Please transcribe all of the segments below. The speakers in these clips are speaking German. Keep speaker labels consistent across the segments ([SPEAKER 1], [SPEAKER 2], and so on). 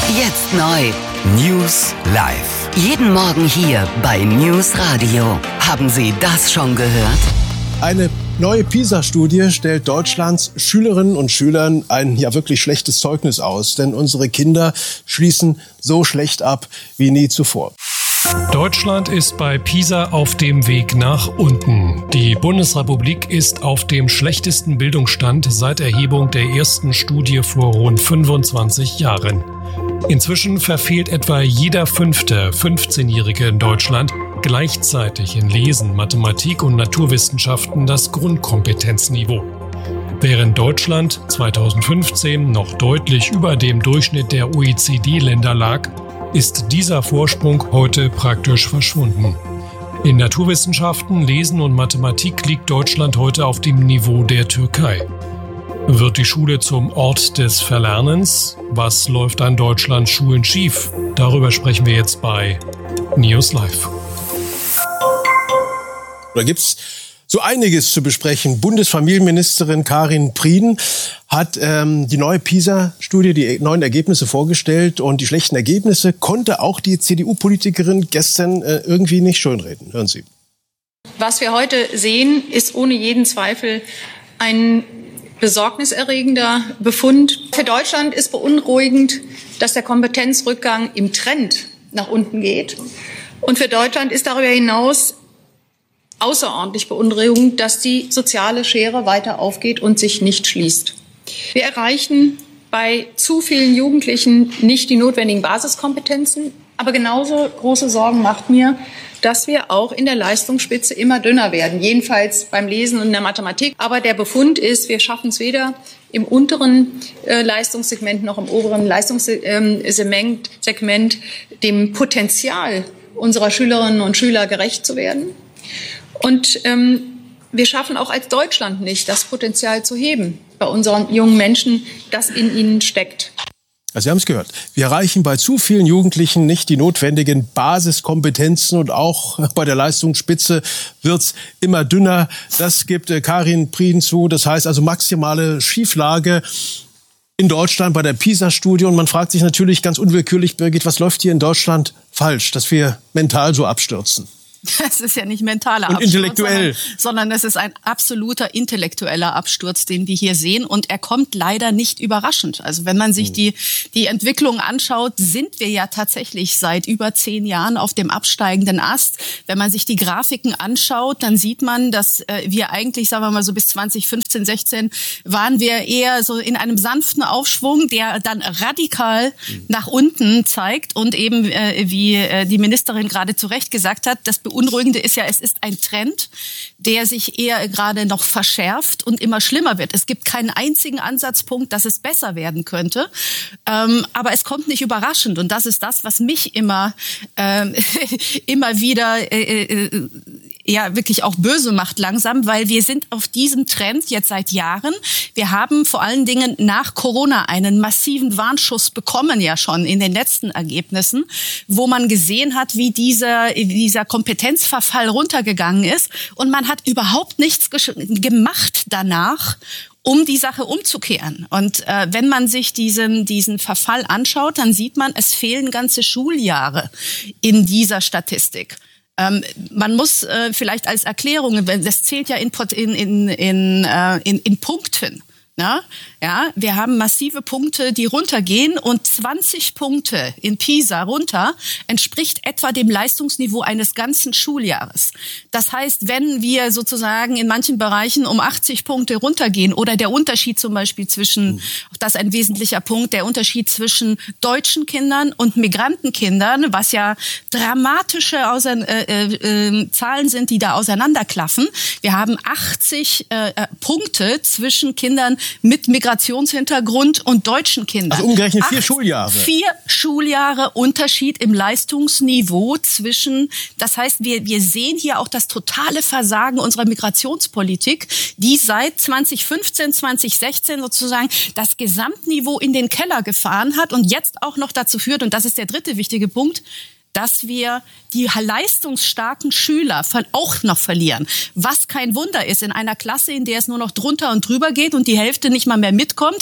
[SPEAKER 1] Jetzt neu.
[SPEAKER 2] News live.
[SPEAKER 1] Jeden Morgen hier bei News Radio. Haben Sie das schon gehört?
[SPEAKER 3] Eine neue PISA-Studie stellt Deutschlands Schülerinnen und Schülern ein ja wirklich schlechtes Zeugnis aus. Denn unsere Kinder schließen so schlecht ab wie nie zuvor.
[SPEAKER 4] Deutschland ist bei PISA auf dem Weg nach unten. Die Bundesrepublik ist auf dem schlechtesten Bildungsstand seit Erhebung der ersten Studie vor rund 25 Jahren. Inzwischen verfehlt etwa jeder fünfte 15-Jährige in Deutschland gleichzeitig in Lesen, Mathematik und Naturwissenschaften das Grundkompetenzniveau. Während Deutschland 2015 noch deutlich über dem Durchschnitt der OECD-Länder lag, ist dieser Vorsprung heute praktisch verschwunden. In Naturwissenschaften, Lesen und Mathematik liegt Deutschland heute auf dem Niveau der Türkei. Wird die Schule zum Ort des Verlernens? Was läuft an Deutschlands Schulen schief? Darüber sprechen wir jetzt bei News Live.
[SPEAKER 3] Da gibt's so einiges zu besprechen. Bundesfamilienministerin Karin Prien hat die neue PISA-Studie, die neuen Ergebnisse vorgestellt. Und die schlechten Ergebnisse konnte auch die CDU-Politikerin gestern irgendwie nicht schönreden. Hören Sie.
[SPEAKER 5] Was wir heute sehen, ist ohne jeden Zweifel ein besorgniserregender Befund. Für Deutschland ist beunruhigend, dass der Kompetenzrückgang im Trend nach unten geht. Und für Deutschland ist darüber hinaus außerordentlich beunruhigend, dass die soziale Schere weiter aufgeht und sich nicht schließt. Wir erreichen bei zu vielen Jugendlichen nicht die notwendigen Basiskompetenzen. Aber genauso große Sorgen macht mir, dass wir auch in der Leistungsspitze immer dünner werden, jedenfalls beim Lesen und in der Mathematik. Aber der Befund ist, wir schaffen es weder im unteren Leistungssegment noch im oberen Leistungssegment, dem Potenzial unserer Schülerinnen und Schüler gerecht zu werden. Und wir schaffen auch als Deutschland nicht, das Potenzial zu heben bei unseren jungen Menschen, das in ihnen steckt.
[SPEAKER 3] Also Sie haben es gehört. Wir erreichen bei zu vielen Jugendlichen nicht die notwendigen Basiskompetenzen und auch bei der Leistungsspitze wird's immer dünner. Das gibt Karin Prien zu. Das heißt also maximale Schieflage in Deutschland bei der PISA-Studie. Und man fragt sich natürlich ganz unwillkürlich, Birgit, was läuft hier in Deutschland falsch, dass wir mental so abstürzen?
[SPEAKER 6] Es ist ja nicht mentaler Absturz,
[SPEAKER 3] intellektuell,
[SPEAKER 6] sondern es ist ein absoluter intellektueller Absturz, den wir hier sehen. Und er kommt leider nicht überraschend. Also wenn man sich die Entwicklung anschaut, sind wir ja tatsächlich seit über 10 Jahren auf dem absteigenden Ast. Wenn man sich die Grafiken anschaut, dann sieht man, dass wir eigentlich, sagen wir mal so bis 2015, 16 waren wir eher so in einem sanften Aufschwung, der dann radikal nach unten zeigt. Und eben, wie die Ministerin gerade zu Recht gesagt hat, das Beunruhigende ist ja, es ist ein Trend, der sich eher gerade noch verschärft und immer schlimmer wird. Es gibt keinen einzigen Ansatzpunkt, dass es besser werden könnte. Aber es kommt nicht überraschend. Und das ist das, was mich immer wieder ja wirklich auch böse macht langsam, weil wir sind auf diesem Trend jetzt seit Jahren. Wir haben vor allen Dingen nach Corona einen massiven Warnschuss bekommen, ja schon in den letzten Ergebnissen, wo man gesehen hat, wie dieser Kompetenzverfall runtergegangen ist. Und man hat überhaupt nichts gemacht danach, um die Sache umzukehren. Und wenn man sich diesen Verfall anschaut, dann sieht man, es fehlen ganze Schuljahre in dieser Statistik. Man muss vielleicht als Erklärung, das zählt ja in Punkten. Na? Ja, wir haben massive Punkte, die runtergehen, und 20 Punkte in PISA runter entspricht etwa dem Leistungsniveau eines ganzen Schuljahres. Das heißt, wenn wir sozusagen in manchen Bereichen um 80 Punkte runtergehen oder der Unterschied zum Beispiel zwischen, das ist ein wesentlicher Punkt, der Unterschied zwischen deutschen Kindern und Migrantenkindern, was ja dramatische Zahlen sind, die da auseinanderklaffen. Wir haben 80 Punkte zwischen Kindern mit Migrationshintergrund und deutschen Kindern.
[SPEAKER 3] Also umgerechnet 4 Schuljahre.
[SPEAKER 6] 4 Schuljahre Unterschied im Leistungsniveau zwischen, das heißt, wir sehen hier auch das totale Versagen unserer Migrationspolitik, die seit 2015, 2016 sozusagen das Gesamtniveau in den Keller gefahren hat und jetzt auch noch dazu führt, und das ist der dritte wichtige Punkt, dass wir die leistungsstarken Schüler auch noch verlieren. Was kein Wunder ist, in einer Klasse, in der es nur noch drunter und drüber geht und die Hälfte nicht mal mehr mitkommt,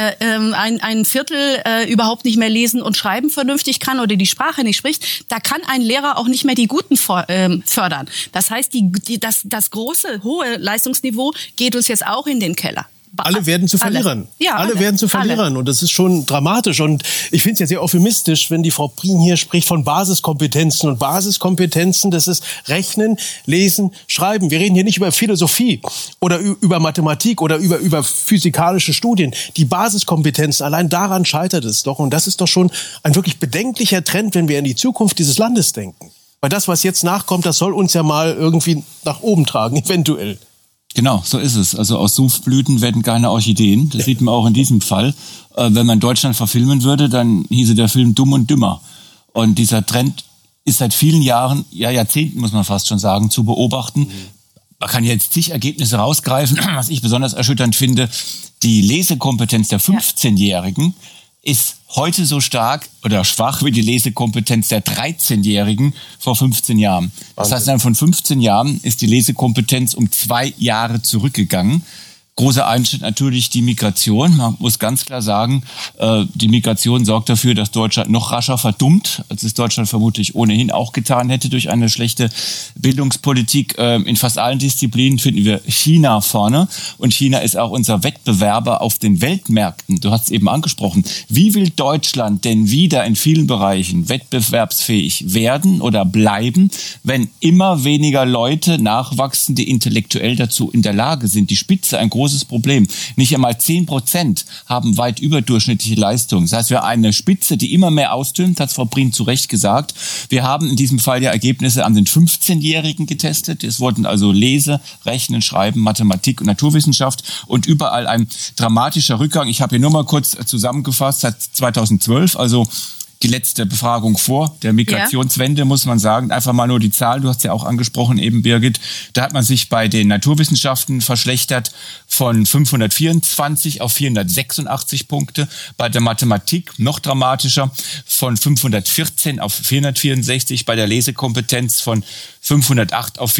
[SPEAKER 6] ein Viertel überhaupt nicht mehr lesen und schreiben vernünftig kann oder die Sprache nicht spricht, da kann ein Lehrer auch nicht mehr die Guten fördern. Das heißt, das große, hohe Leistungsniveau geht uns jetzt auch in den Keller.
[SPEAKER 3] Alle werden zu Verlierern.
[SPEAKER 6] Ja,
[SPEAKER 3] alle werden zu Verlierern. Und das ist schon dramatisch. Und ich finde es ja sehr euphemistisch, wenn die Frau Prien hier spricht von Basiskompetenzen. Und Basiskompetenzen, das ist Rechnen, Lesen, Schreiben. Wir reden hier nicht über Philosophie oder über Mathematik oder über physikalische Studien. Die Basiskompetenzen, allein daran scheitert es doch. Und das ist doch schon ein wirklich bedenklicher Trend, wenn wir an die Zukunft dieses Landes denken. Weil das, was jetzt nachkommt, das soll uns ja mal irgendwie nach oben tragen, eventuell.
[SPEAKER 7] Genau, so ist es. Also aus Sumpfblüten werden keine Orchideen. Das sieht man auch in diesem Fall. Wenn man Deutschland verfilmen würde, dann hieße der Film Dumm und Dümmer. Und dieser Trend ist seit vielen Jahren, ja Jahrzehnten muss man fast schon sagen, zu beobachten. Man kann jetzt zig Ergebnisse rausgreifen. Was ich besonders erschütternd finde, die Lesekompetenz der 15-Jährigen ist heute so stark oder schwach wie die Lesekompetenz der 13-Jährigen vor 15 Jahren. Das heißt, von 15 Jahren ist die Lesekompetenz um 2 Jahre zurückgegangen. Großer Einschnitt natürlich die Migration. Man muss ganz klar sagen, die Migration sorgt dafür, dass Deutschland noch rascher verdummt, als es Deutschland vermutlich ohnehin auch getan hätte durch eine schlechte Bildungspolitik. In fast allen Disziplinen finden wir China vorne. Und China ist auch unser Wettbewerber auf den Weltmärkten. Du hast es eben angesprochen. Wie will Deutschland denn wieder in vielen Bereichen wettbewerbsfähig werden oder bleiben, wenn immer weniger Leute nachwachsen, die intellektuell dazu in der Lage sind? Die Spitze, ein großes Problem. Nicht einmal 10% haben weit überdurchschnittliche Leistungen. Das heißt, wir haben eine Spitze, die immer mehr ausdünnt, hat Frau Prien zu Recht gesagt. Wir haben in diesem Fall ja Ergebnisse an den 15-Jährigen getestet. Es wurden also Lese, Rechnen, Schreiben, Mathematik und Naturwissenschaft und überall ein dramatischer Rückgang. Ich habe hier nur mal kurz zusammengefasst, seit 2012, also die letzte Befragung vor der Migrationswende, muss man sagen. Einfach mal nur die Zahl, du hast ja auch angesprochen eben, Birgit. Da hat man sich bei den Naturwissenschaften verschlechtert von 524 auf 486 Punkte. Bei der Mathematik noch dramatischer von 514 auf 464. Bei der Lesekompetenz von 508 auf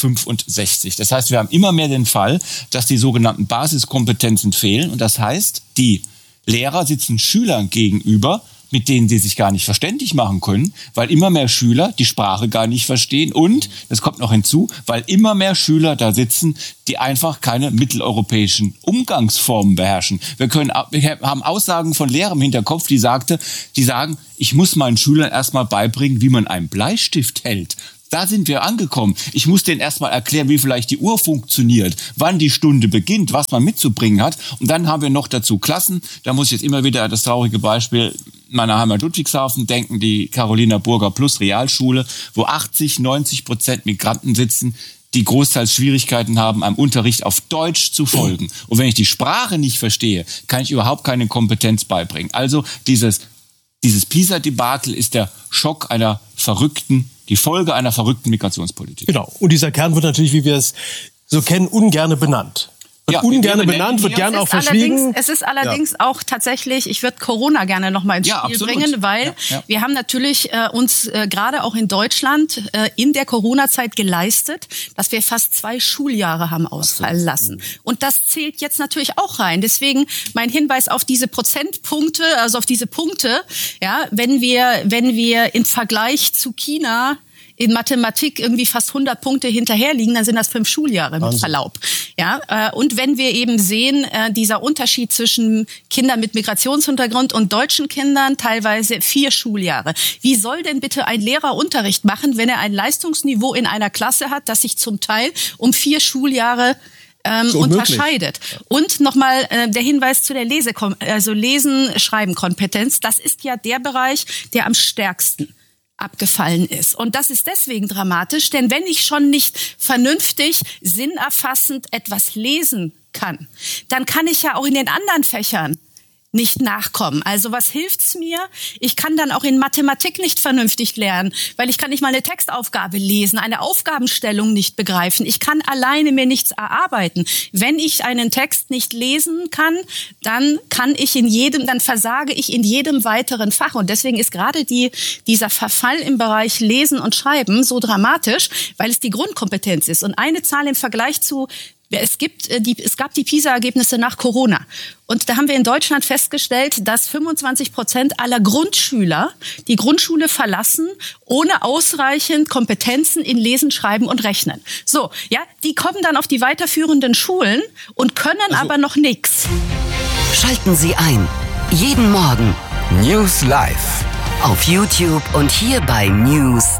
[SPEAKER 7] 465. Das heißt, wir haben immer mehr den Fall, dass die sogenannten Basiskompetenzen fehlen. Und das heißt, die Lehrer sitzen Schülern gegenüber, mit denen sie sich gar nicht verständlich machen können, weil immer mehr Schüler die Sprache gar nicht verstehen und, das kommt noch hinzu, weil immer mehr Schüler da sitzen, die einfach keine mitteleuropäischen Umgangsformen beherrschen. Wir haben Aussagen von Lehrern im Hinterkopf, die sagen, ich muss meinen Schülern erstmal beibringen, wie man einen Bleistift hält. Da sind wir angekommen. Ich muss denen erstmal erklären, wie vielleicht die Uhr funktioniert, wann die Stunde beginnt, was man mitzubringen hat. Und dann haben wir noch dazu Klassen. Da muss ich jetzt immer wieder das traurige Beispiel meiner Heimat Ludwigshafen denken, die Carolina Burger Plus Realschule, wo 80-90% Migranten sitzen, die großteils Schwierigkeiten haben, einem Unterricht auf Deutsch zu folgen. Und wenn ich die Sprache nicht verstehe, kann ich überhaupt keine Kompetenz beibringen. Also dieses PISA-Debakel ist der Schock die Folge einer verrückten Migrationspolitik.
[SPEAKER 3] Genau. Und dieser Kern wird natürlich, wie wir es so kennen, ungerne benannt. Wird gern auch verschwiegen.
[SPEAKER 6] Es ist allerdings auch tatsächlich, ich würde Corona gerne noch mal ins Spiel bringen, weil wir haben natürlich uns gerade auch in Deutschland in der Corona-Zeit geleistet, dass wir fast 2 Schuljahre haben ausfallen lassen. Und das zählt jetzt natürlich auch rein. Deswegen mein Hinweis auf diese Prozentpunkte, also auf diese Punkte, ja, wenn wir im Vergleich zu China in Mathematik irgendwie fast 100 Punkte hinterherliegen, dann sind das 5 Schuljahre mit Verlaub. Ja, und wenn wir eben sehen, dieser Unterschied zwischen Kindern mit Migrationshintergrund und deutschen Kindern, teilweise 4 Schuljahre. Wie soll denn bitte ein Lehrer Unterricht machen, wenn er ein Leistungsniveau in einer Klasse hat, das sich zum Teil um 4 Schuljahre unterscheidet? Und nochmal der Hinweis zu der Lesen-Schreiben-Kompetenz. Das ist ja der Bereich, der am stärksten abgefallen ist. Und das ist deswegen dramatisch, denn wenn ich schon nicht vernünftig, sinnerfassend etwas lesen kann, dann kann ich ja auch in den anderen Fächern nicht nachkommen. Also was hilft's mir? Ich kann dann auch in Mathematik nicht vernünftig lernen, weil ich kann nicht mal eine Textaufgabe lesen, eine Aufgabenstellung nicht begreifen. Ich kann alleine mir nichts erarbeiten. Wenn ich einen Text nicht lesen kann, dann versage ich in jedem weiteren Fach. Und deswegen ist gerade dieser Verfall im Bereich Lesen und Schreiben so dramatisch, weil es die Grundkompetenz ist. Und eine Zahl im Vergleich zu es gab die PISA-Ergebnisse nach Corona. Und da haben wir in Deutschland festgestellt, dass 25% aller Grundschüler die Grundschule verlassen, ohne ausreichend Kompetenzen in Lesen, Schreiben und Rechnen. So, ja, die kommen dann auf die weiterführenden Schulen und können aber noch nichts.
[SPEAKER 1] Schalten Sie ein. Jeden Morgen.
[SPEAKER 2] News Live.
[SPEAKER 1] Auf YouTube und hier bei News